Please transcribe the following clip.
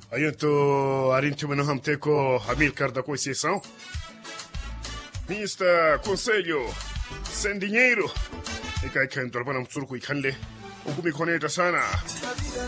Ayunto arinto manohamteko Amilcar da Conceição. Mista Conselho sem dinheiro. Ika ikan torbana mtsurku ikanle. Ukumi koneta sana.